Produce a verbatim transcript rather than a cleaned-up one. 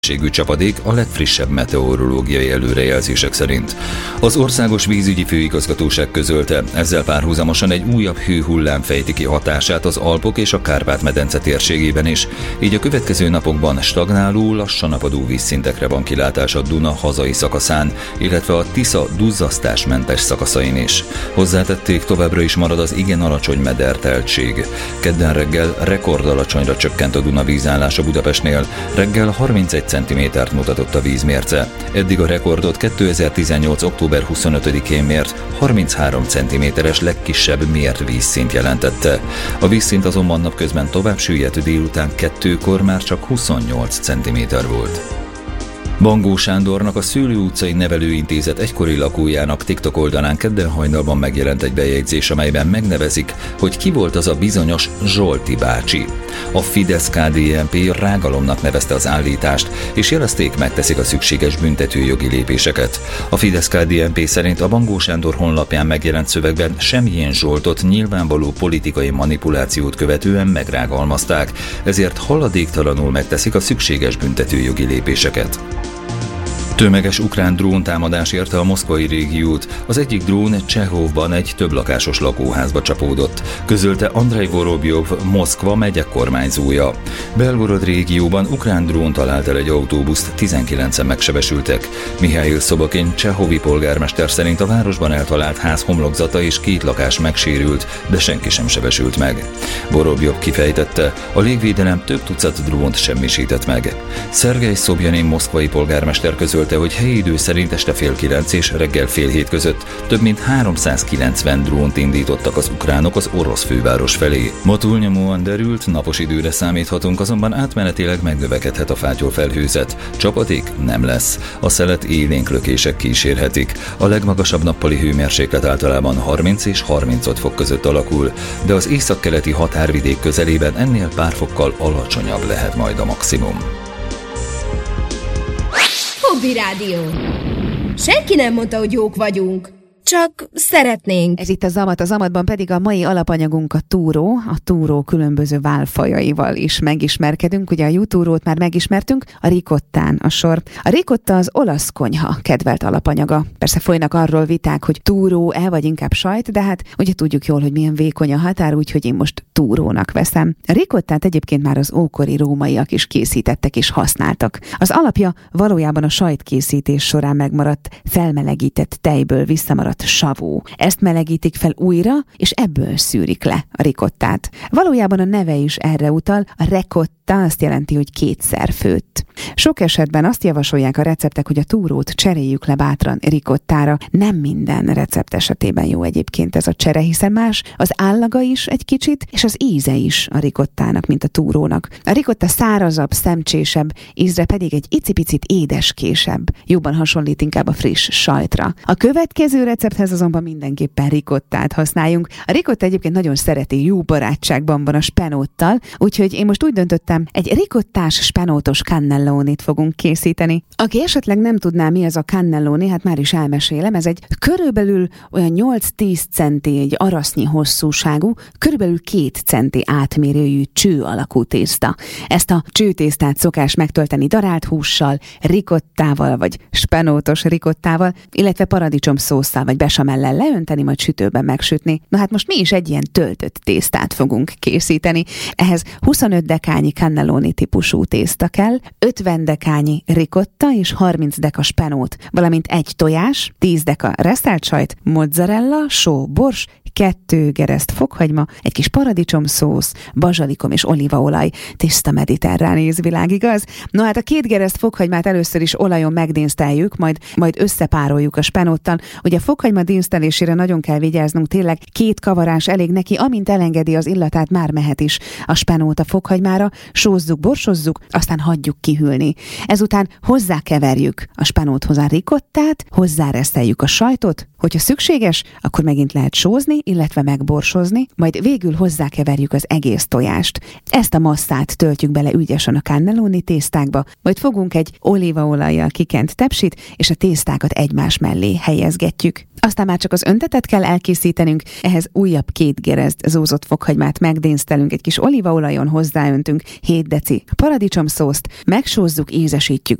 csapadék a legfrissebb meteorológiai előrejelzések szerint. Az Országos Vízügyi Főigazgatóság közölte, ezzel párhuzamosan egy újabb hőhullám fejti ki hatását az Alpok és a Kárpát-medence térségében is, így a következő napokban stagnáló, lassan apadó vízszintekre van kilátás a Duna hazai szakaszán, illetve a Tisza duzzasztásmentes szakaszain is. Hozzátették, továbbra is marad az igen alacsony mederteltség. Kedden reggel rekordalacsonyra csökkent a Duna vízállása Budapestnél, reggel harmincegy centimétert mutatott a vízmérce. Eddig a rekordot kétezer-tizennyolc. október huszonötödikén mért harminchárom centiméteres legkisebb mért vízszint jelentette. A vízszint azonban napközben tovább süllyedt, délután kettőkor már csak huszonnyolc centiméter volt. Bangó Sándornak, a Szőlő utcai nevelőintézet egykori lakójának TikTok oldalán kedden hajnalban megjelent egy bejegyzés, amelyben megnevezik, hogy ki volt az a bizonyos Zsolti bácsi. A Fidesz-ká dé en pé rágalomnak nevezte az állítást, és jelezték, megteszik a szükséges büntetőjogi lépéseket. A Fidesz-ká dé en pé szerint a Bangó Sándor honlapján megjelent szövegben semmilyen Zsoltot nyilvánvaló politikai manipulációt követően megrágalmazták, ezért haladéktalanul megteszik a szükséges büntetőjogi lépéseket. Tömeges ukrán dróntámadás érte a moszkvai régiót. Az egyik drón Csehovban egy többlakásos lakóházba csapódott, közölte Andrej Vorobjov, Moszkva megye kormányzója. Belgorod régióban ukrán drón talált el egy autóbuszt, tizenkilencen megsebesültek. Mihály Szobokin csehovi polgármester szerint a városban eltalált ház homlokzata és két lakás megsérült, de senki sem sebesült meg. Vorobjov kifejtette, a légvédelem több tucat drónt semmisített meg. Szergej Szobjanin moszkvai polgármester közölte, hogy helyi idő szerint este fél kilenc és reggel fél hét között több mint háromszázkilencven drónt indítottak az ukránok az orosz főváros felé. Ma túlnyomóan derült, napos időre számíthatunk, azonban átmenetileg megnövekedhet a fátyolfelhőzet. Csapadék nem lesz. A szelet élénk lökések kísérhetik. A legmagasabb nappali hőmérséklet általában harminc és harmincöt fok között alakul, de az északkeleti határvidék közelében ennél pár fokkal alacsonyabb lehet majd a maximum. Hobby Rádió. Senki nem mondta, hogy jók vagyunk. Csak szeretnénk. Ez itt a Zamat, a Zamatban pedig a mai alapanyagunk a túró. A túró különböző válfajaival is megismerkedünk. Ugye a jutúrót már megismertünk, a ricottán a sor. A ricotta az olasz konyha kedvelt alapanyaga. Persze folynak arról viták, hogy túró-e vagy inkább sajt, de hát ugye tudjuk jól, hogy milyen vékony a határ, úgyhogy én most túrónak veszem. A ricottát egyébként már az ókori rómaiak is készítettek és használtak. Az alapja valójában a sajtkészítés során megmaradt, felmelegített tejből visszamaradt savó. Ezt melegítik fel újra, és ebből szűrik le a ricottát. Valójában a neve is erre utal, a ricotta azt jelenti, hogy kétszer főtt. Sok esetben azt javasolják a receptek, hogy a túrót cseréljük le bátran ricottára. Nem minden recept esetében jó egyébként ez a csere, hiszen más az állaga is egy kicsit, és az íze is a ricottának, mint a túrónak. A ricotta szárazabb, szemcsésebb, ízre pedig egy icipicit édeskésebb. Jobban hasonlít inkább a friss sajtra. A következő recepthez azonban mindenképpen ricottát használjunk. A ricotta egyébként nagyon szereti, jó barátságban van a spenóttal, úgyhogy én most úgy döntöttem, egy ricottás spenótos cannellónit fogunk készíteni. Aki esetleg nem tudná, mi ez a cannelloni, hát már is elmesélem, ez egy körülbelül olyan nyolc-tíz centi, egy arasznyi hosszúságú, körülbelül két centi átmérőjű cső alakú tészta. Ezt a csőtésztát szokás megtölteni darált hússal, ricottával vagy spenótos ricottával, illetve paradicsom szósszal vagy besamellel leönteni, majd sütőben megsütni. Na hát most mi is egy ilyen töltött tésztát fogunk készíteni. Ehhez huszonöt dekányi cannelloni típusú tészta kell, ötven dekányi ricotta és harminc deka spenót, valamint egy tojás, tíz deka reszelt sajt, mozzarella, só, bors, kettő gereszt fokhagyma, egy kis paradicsomszósz, bazsalikom és olívaolaj, tiszta mediterrán ízvilág, igaz? No hát a két gereszt fokhagymát először is olajon megdínszteljük, majd, majd összepároljuk a spenóttal. Ugye a fokhagyma dínsztelésére nagyon kell vigyáznunk, tényleg két kavarás elég neki, amint elengedi az illatát, már mehet is a spenót a fokhagymára, sózzuk, borsozzuk, aztán hagyjuk kihűlni. Ezután hozzákeverjük a spenóthoz a ricottát, hozzáreszeljük a sajtot, Hogyha szükséges, akkor megint lehet sózni, illetve megborsozni, majd végül hozzákeverjük az egész tojást. Ezt a masszát töltjük bele ügyesen a cannelloni tésztákba, majd fogunk egy olívaolajjal kikent tepsit, és a tésztákat egymás mellé helyezgetjük. Aztán már csak az öntetet kell elkészítenünk, ehhez újabb két gerezd zúzott fokhagymát megdénsztelünk, egy kis olívaolajon hozzáöntünk hét deci paradicsomszószt, megsózzuk, ízesítjük